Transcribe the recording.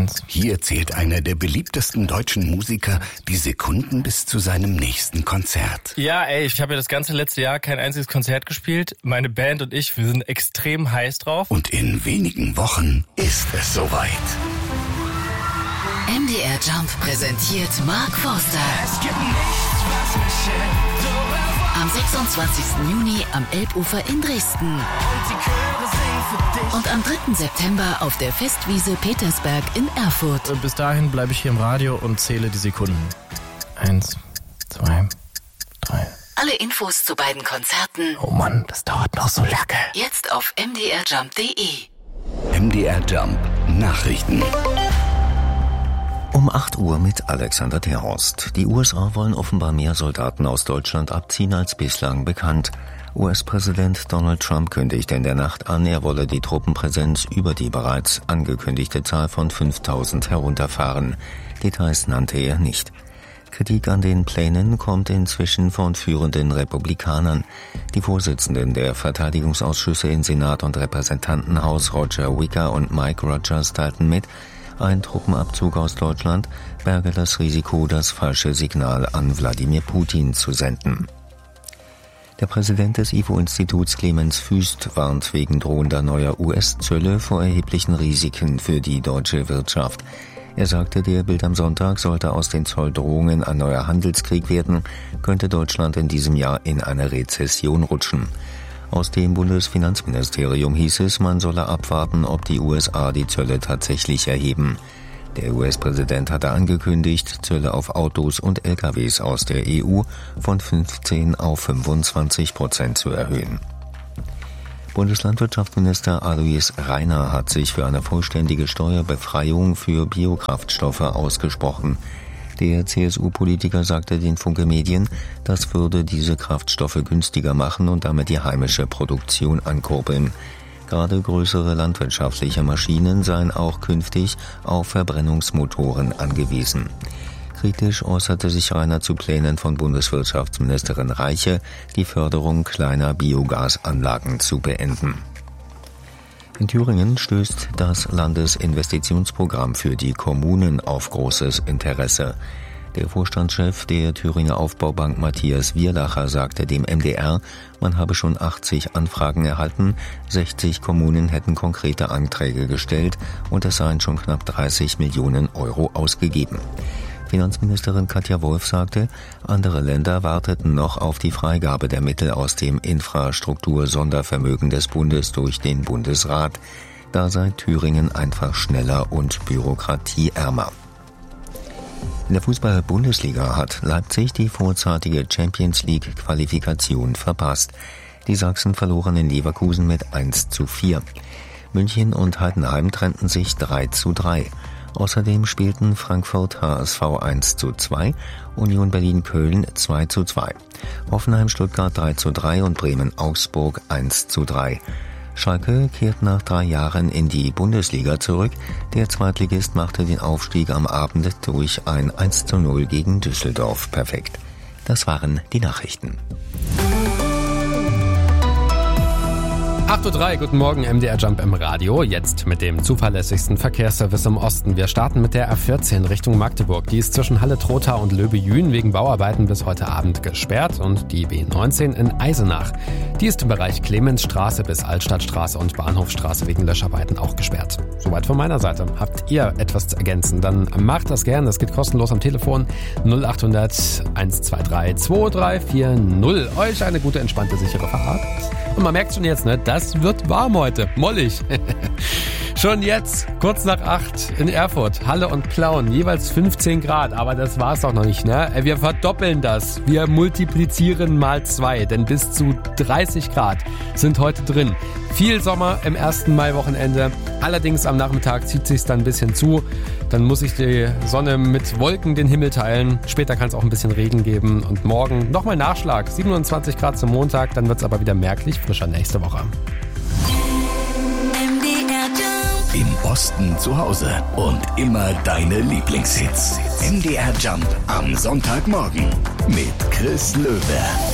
1. Hier zählt einer der beliebtesten deutschen Musiker die Sekunden bis zu seinem nächsten Konzert. Ja, ich habe ja das ganze letzte Jahr kein einziges Konzert gespielt. Meine Band und ich, wir sind extrem heiß drauf. Und in wenigen Wochen ist es soweit. MDR Jump präsentiert Mark Forster. Es gibt nichts, was mich hält. Am 26. Juni am Elbufer in Dresden. Und die Chöre singen für dich. Und am 3. September auf der Festwiese Petersberg in Erfurt. Und bis dahin bleibe ich hier im Radio und zähle die Sekunden. 1, 2, 3. Alle Infos zu beiden Konzerten. Oh Mann, das dauert noch so lange. Jetzt auf mdrjump.de. MDR Jump Nachrichten. Um 8 Uhr mit Alexander Terhorst. Die USA wollen offenbar mehr Soldaten aus Deutschland abziehen als bislang bekannt. US-Präsident Donald Trump kündigte in der Nacht an, er wolle die Truppenpräsenz über die bereits angekündigte Zahl von 5.000 herunterfahren. Details nannte er nicht. Kritik an den Plänen kommt inzwischen von führenden Republikanern. Die Vorsitzenden der Verteidigungsausschüsse in Senat und Repräsentantenhaus Roger Wicker und Mike Rogers teilten mit, ein Truppenabzug aus Deutschland berge das Risiko, das falsche Signal an Wladimir Putin zu senden. Der Präsident des IFO-Instituts Clemens Füst warnt wegen drohender neuer US-Zölle vor erheblichen Risiken für die deutsche Wirtschaft. Er sagte, der Bild am Sonntag sollte aus den Zolldrohungen ein neuer Handelskrieg werden, könnte Deutschland in diesem Jahr in eine Rezession rutschen. Aus dem Bundesfinanzministerium hieß es, man solle abwarten, ob die USA die Zölle tatsächlich erheben. Der US-Präsident hatte angekündigt, Zölle auf Autos und LKWs aus der EU von 15 auf 25% zu erhöhen. Bundeslandwirtschaftsminister Alois Rainer hat sich für eine vollständige Steuerbefreiung für Biokraftstoffe ausgesprochen. Der CSU-Politiker sagte den Funke Medien, das würde diese Kraftstoffe günstiger machen und damit die heimische Produktion ankurbeln. Gerade größere landwirtschaftliche Maschinen seien auch künftig auf Verbrennungsmotoren angewiesen. Kritisch äußerte sich Rainer zu Plänen von Bundeswirtschaftsministerin Reiche, die Förderung kleiner Biogasanlagen zu beenden. In Thüringen stößt das Landesinvestitionsprogramm für die Kommunen auf großes Interesse. Der Vorstandschef der Thüringer Aufbaubank Matthias Wierlacher sagte dem MDR, man habe schon 80 Anfragen erhalten, 60 Kommunen hätten konkrete Anträge gestellt und es seien schon knapp 30 Millionen Euro ausgegeben. Finanzministerin Katja Wolf sagte, andere Länder warteten noch auf die Freigabe der Mittel aus dem Infrastruktur-Sondervermögen des Bundes durch den Bundesrat. Da sei Thüringen einfach schneller und bürokratieärmer. In der Fußball-Bundesliga hat Leipzig die vorzeitige Champions-League-Qualifikation verpasst. Die Sachsen verloren in Leverkusen mit 1:4. München und Heidenheim trennten sich 3:3. Außerdem spielten Frankfurt HSV 1:2, Union Berlin-Köln 2:2, Hoffenheim-Stuttgart 3:3 und Bremen-Augsburg 1:3. Schalke kehrt nach 3 Jahren in die Bundesliga zurück. Der Zweitligist machte den Aufstieg am Abend durch ein 1:0 gegen Düsseldorf perfekt. Das waren die Nachrichten. 8:03 Uhr, guten Morgen, MDR Jump im Radio. Jetzt mit dem zuverlässigsten Verkehrsservice im Osten. Wir starten mit der A14 Richtung Magdeburg. Die ist zwischen Halle-Trotha und Löbe-Jühn wegen Bauarbeiten bis heute Abend gesperrt. Und die B19 in Eisenach. Die ist im Bereich Clemensstraße bis Altstadtstraße und Bahnhofstraße wegen Löscharbeiten auch gesperrt. Soweit von meiner Seite. Habt ihr etwas zu ergänzen? Dann macht das gern. Das geht kostenlos am Telefon 0800 123 2340. Euch eine gute, entspannte, sichere Fahrt. Und man merkt schon jetzt, ne, das wird warm heute. Mollig. Schon jetzt, kurz nach 8 in Erfurt, Halle und Plauen, jeweils 15 Grad. Aber das war's doch noch nicht, ne? Wir verdoppeln das. Wir multiplizieren mal 2, denn bis zu 30 Grad sind heute drin. Viel Sommer im ersten Maiwochenende. Allerdings am Nachmittag zieht sich's dann ein bisschen zu. Dann muss sich die Sonne mit Wolken den Himmel teilen. Später kann es auch ein bisschen Regen geben. Und morgen nochmal Nachschlag. 27 Grad zum Montag. Dann wird's aber wieder merklich frischer nächste Woche. Im Osten zu Hause und immer deine Lieblingshits. MDR Jump am Sonntagmorgen mit Chris Löwe.